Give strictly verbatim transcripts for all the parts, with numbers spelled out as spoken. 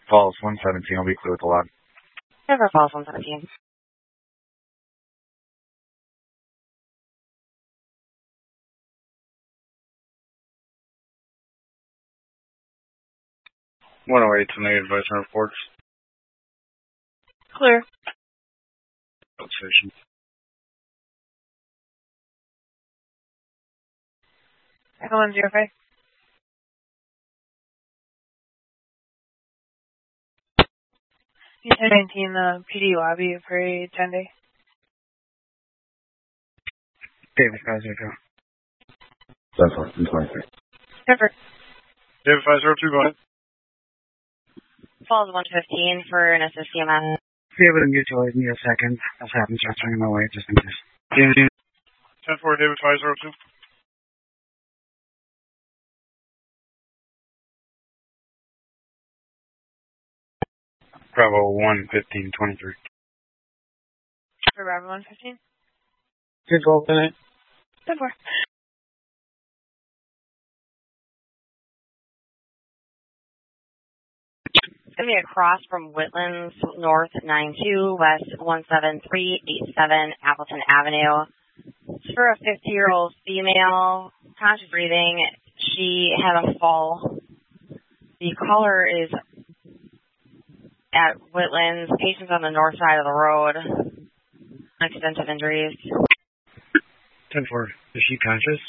Falls one seventeen, I'll be clear with the log. Denver Falls one seventeen. one oh eight to negative advice on reports. Clear. Station. Echo one zero five. ten nineteen, the P D lobby for a ten day. David five zero two. That's one twenty-three. Denver. David five zero two, go ahead. Falls one fifteen for an S S C M S. David and mutual aid in a second. That's happened, just turning my way, just in case. ten four, David five zero two. Bravo one fifteen twenty-three. For Bravo one fifteen? Good roll tonight. ten four. It's going to be across from Whitlands, north nine two, west one seven three eight seven Appleton Avenue. It's for a fifty-year-old female, conscious breathing. She had a fall. The caller is at Whitlands, patients on the north side of the road, extensive injuries. ten four, is she conscious?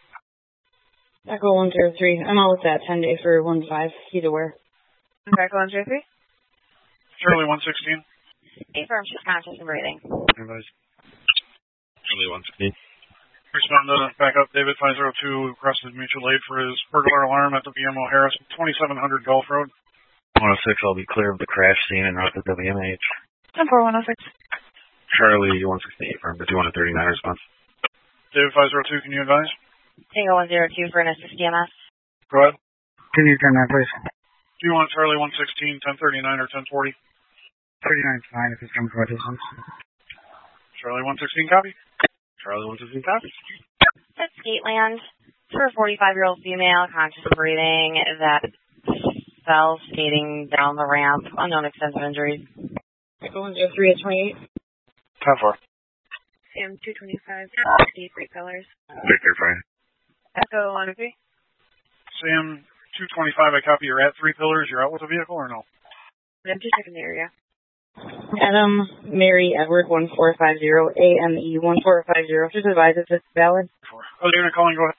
Echo one zero three, I'm all with that ten day for one five, he's aware. Echo one zero three? Charlie one sixteen. Affirm, she's conscious and breathing. Advise. Charlie one sixteen. Respond to backup David five zero two requested mutual aid for his burglar alarm at the V M O Harris, twenty-seven hundred Gulf Road. one oh six, I'll be clear of the crash scene and out the W M H. ten four one oh six. Charlie one sixteen, firm, the two one thirty-nine response. David five zero two, can you advise? Tango one zero two for an S S C M S. Go ahead. Can you turn that, please? Do you want Charlie one sixteen, ten thirty-nine, or ten forty? thirty-nine is fine if it's coming from a distance. Charlie one sixteen, copy. Charlie one sixteen, copy. That's Skateland. It's for a forty-five-year-old female, conscious and breathing, that fell skating down the ramp, unknown extensive injuries. Echo one zero three at twenty-eight. ten four. Sam two twenty-five, sixty-three colors. Victor, fine. Echo one three. Sam two twenty-five, I copy. You're at three pillars. You're out with the vehicle or no? I'm just checking the area. Adam, Mary, Edward one four five zero, A M E one four five zero. Just advise if it's valid. Four. Oh, unit calling, go ahead.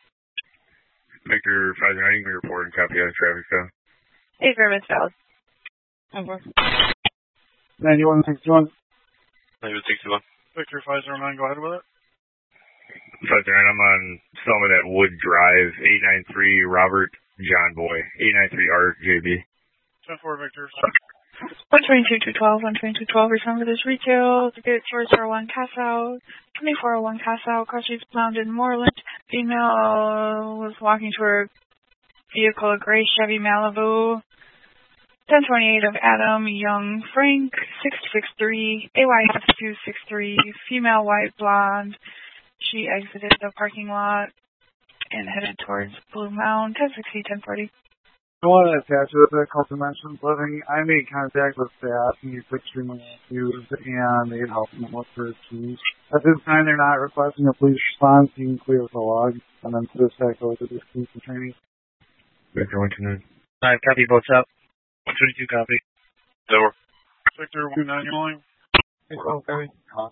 Victor five zero nine, you can report and copy out of traffic stop. Affirm, it's valid. Over. ninety-one sixty-one. ninety-one sixty-one. Victor five zero nine, go ahead with it. five zero nine, I'm on Summit at Wood Drive, eight nine three Robert John Boy, eight nine three R J B. ten four, Victor. one twenty-two two twelve, one twenty-two twelve, return for this retail, ticket four zero one Casa, twenty-four oh one Casa, cross streets bound in Moreland. Female was walking to her vehicle, a gray Chevy Malibu. ten twenty-eight of Adam Young Frank, six six three, A Y F two six three, female white blonde. She exited the parking lot and headed towards Blue Mound, ten sixty, ten forty. I want to attach with the call to mention living. I made contact with staff and he's extremely confused and they helped him look for his keys. At this time, they're not requesting a police response. You can clear with the log and then to this back over to this keys and training. Victor one two nine. Five, copy, boats up. one twenty-two, copy. Over. Victor one two nine, you're calling. Oh, copy.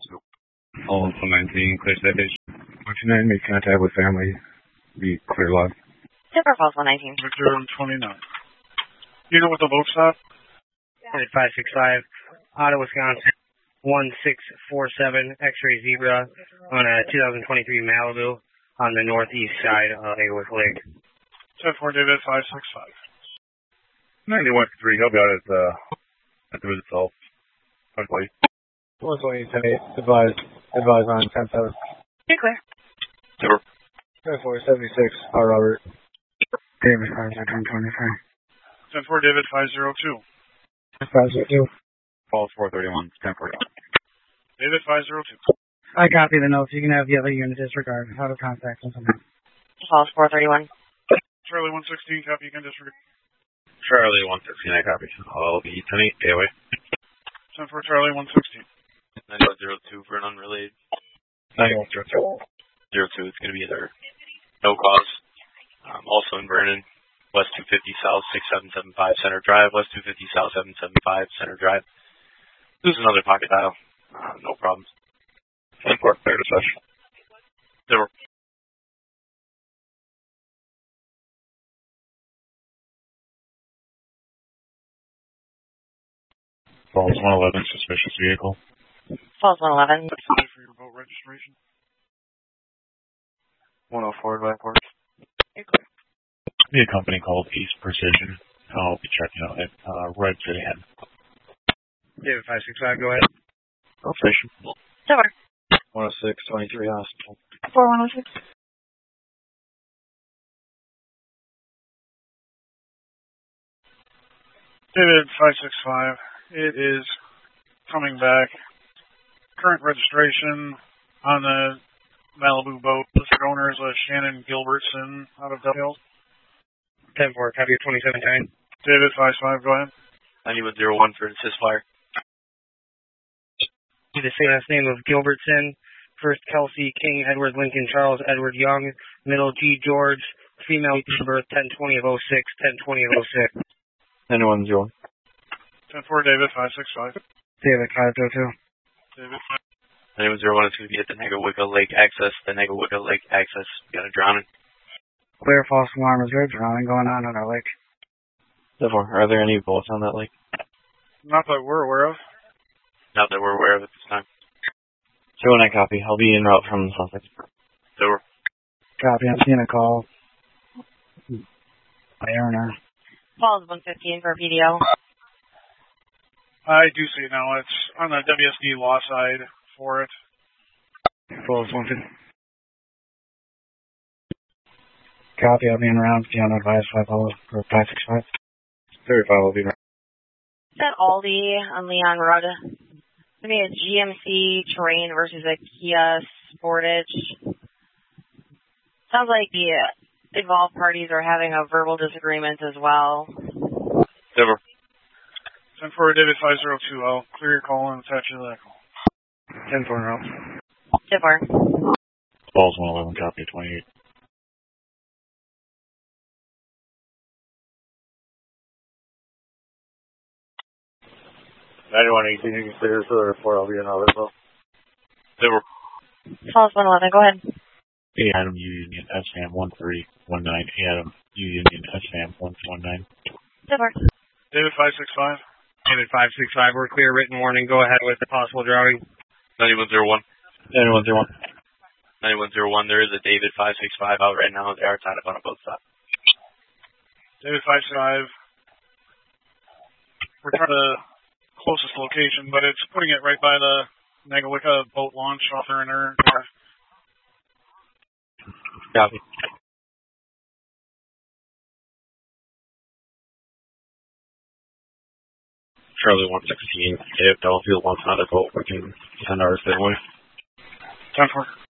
All one nineteen, clear station. one two nine, make contact with family. Be clear log. Timber Falls one nineteen. Victor one twenty-nine. You know what the boat stop? five six five, Ottawa, Wisconsin, one six four seven, X-ray Zebra on a two thousand twenty-three Malibu on the northeast side of Airwick Lake. ten four, David, five six five. ninety-one three, he'll be out at the, at the result. Hopefully. one twenty, ten eight, advise, advise on ten seven. You're clear. Over. ten four, seventy-six, R. Robert. David, five zero twenty-three. ten four, David, five zero two. five zero two. Falls four thirty-one, ten four. David, five zero two. I copy the notes. You can have the other unit disregard. How to contact them. Falls four thirty-one. Charlie one sixteen, copy, you can disregard. Charlie one sixteen, I copy. I'll be ten eight, stay away. ten four Charlie one sixteen. nine one zero two for an unrelated. nine one zero two. zero two, it's going to be either no cause. Um, also in Vernon, West two fifty South six seven seven five Center Drive, West two fifty South seven seven five Center Drive. This is another pocket dial. Uh, no problems. ten four, clear to session. There were. Falls one eleven, suspicious vehicle. Falls one eleven. For your boat registration. one oh four Blackport. Be a company called East Precision. I'll be checking out at uh, Red City Head. David five six five, go ahead. Station. Silver. one oh six, twenty-three Hospital. four one oh six. David five six five. It is coming back. Current registration on the Malibu boat. Listed owner is a Shannon Gilbertson out of Dovetail. ten four, copy of twenty-seven ten. David five five, go ahead. ninety-one zero one for assist fire. The same last name of Gilbertson. First Kelsey, King, Edward Lincoln, Charles, Edward Young. Middle G George. Female birth ten twenty of oh six, ten twenty of oh six. ninety-one zero one. ten four David five six five. David five oh two. David ninety-one zero one is going to be at the Negawicca Lake access. The Negawicca Lake access. We got a drowning. Clear false alarm. Is there a drowning going on on our lake? Therefore, are there any boats on that lake? Not that we're aware of. Not that we're aware of at this time. So when I copy, I'll be en route from Sussex. So we're. Copy. I'm seeing a call. By Erner. Falls one fifteen for P D O. I do see it now. It's on the W S D law side for it. Falls one fifteen. Copy. I'll be en route. Be on advice five oh or five six five. thirty-five will be right. Is that Aldi on Leon Road? I mean, a G M C Terrain versus a Kia Sportage. Sounds like the uh, involved parties are having a verbal disagreement as well. Silver. ten four David five zero two. I'll clear your call and attach you to that call. ten four route. Silver. Falls one eleven, copy twenty-eight. ninety-one eighteen, you can clear this other four, I'll be in all as well. Silver. Falls one eleven, go ahead. A Adam U Union S M one three one nine. A Adam U Union S M one one nine. Silver. David five six five. David five six five, we're clear. Written warning. Go ahead with the possible drowning. ninety-one zero one. ninety-one zero one. ninety-one zero one, there is a David five six five out right now. They are tied up on a boat stop. David five six five. We're trying to closest location, but it's putting it right by the Negawicca boat launch off there in there. Copy. Charlie one sixteen, if Delafield wants another boat, we can send ours that way. ten four.